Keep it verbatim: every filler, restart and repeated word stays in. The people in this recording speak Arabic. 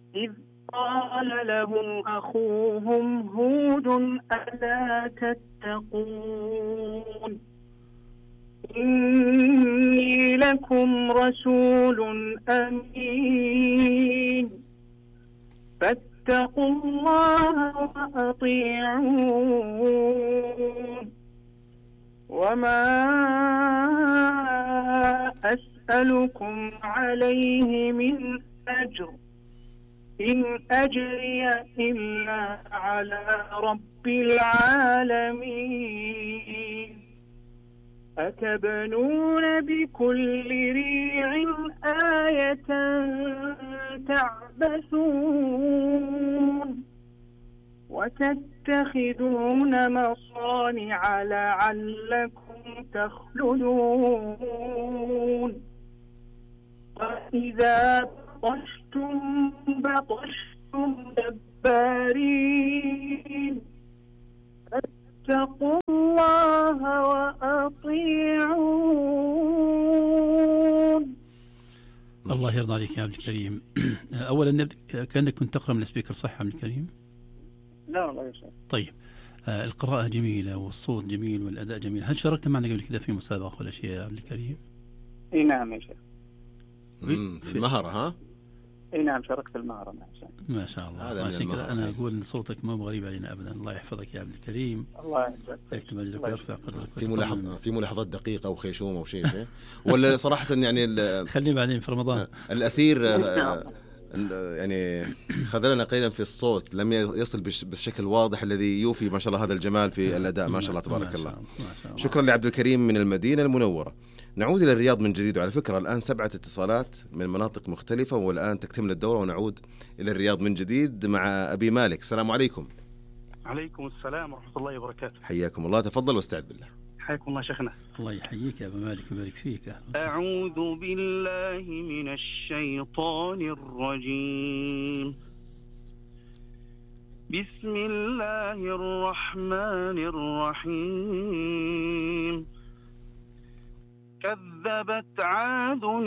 إذ قال لهم أخوهم هود ألا تتقون إني لكم رسول أمين فاتقوا الله وأطيعون وما أسألكم عليه من أجر إن أجري إلا على رب العالمين أتبنون بكل ريع آية تعبثون وتتخذون مصانع لعلكم تخلدون وإذا بطشتم بطشتم جبارين فاتقوا الله وأطيعون. الله يرضى عليك يا عبد الكريم. أولا كأنك كنت تقرأ من السبيكر، صح عبد الكريم؟ لا والله يا شيخ. طيب، القراءة جميلة والصوت جميل والأداء جميل. هل شاركت معنا قبل كده في مسابقة ولا شيء يا عبد الكريم؟ اي نعم يا شيخ. في المهرة ها؟ اي نعم شاركت في المهرة. ما شاء الله. عشان كذا أنا أقول إن صوتك ما هو غريب علينا أبدا. الله يحفظك يا عبد الكريم. الله يحفظك. يكتب أجرك ويرفع قدرك. في ملاحظة في ملاحظات دقيقة وخيشومة وشيء شيء ولا صراحة يعني خليه بعدين في رمضان. الأثير يعني خذلنا قليلا في الصوت، لم يصل بالشكل الواضح الذي يوفي ما شاء الله هذا الجمال في الأداء. ما شاء الله تبارك الله. شكرا لعبد الكريم من المدينة المنورة. نعود إلى الرياض من جديد، وعلى فكرة الآن سبعة اتصالات من مناطق مختلفة، والآن تكتمل الدورة ونعود إلى الرياض من جديد مع أبي مالك. السلام عليكم. عليكم السلام ورحمة الله وبركاته. حياكم الله، تفضل واستعد بالله. حياكم الله شيخنا. الله يحييك يا أبي مالك ويبارك فيك. أعوذ بالله من الشيطان الرجيم. بسم الله الرحمن الرحيم. كذبت عاد